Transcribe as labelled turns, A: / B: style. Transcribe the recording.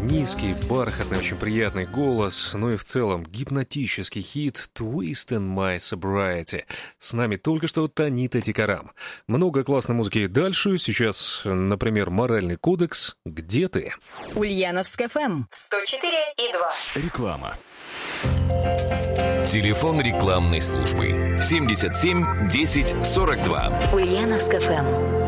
A: Низкий, бархатный, очень приятный голос, ну и в целом гипнотический хит «Twist in My Sobriety». С нами только что Танита Тикарам. Много классной музыки дальше. Сейчас, например, «Моральный кодекс». Где ты?
B: Ульяновск ФМ 104,2.
C: Реклама. Телефон рекламной службы 77 10 42.
B: Ульяновск ФМ.